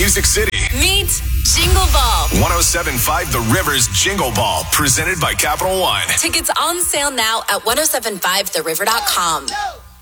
Music City. Meet Jingle Ball. 107.5 The River's Jingle Ball, presented by Capital One. Tickets on sale now at 1075theriver.com.